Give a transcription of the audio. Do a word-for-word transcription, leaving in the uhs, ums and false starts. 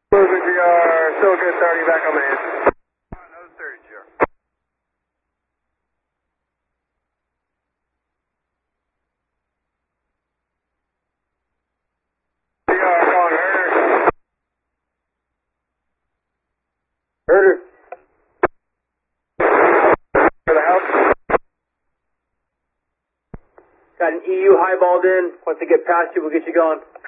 Moving G R, still good thirty, back on man. Another thirty, G R. G R, calling Herder. Herder. For the house. Got an E U highballed in. Once they get past you, we'll get you going.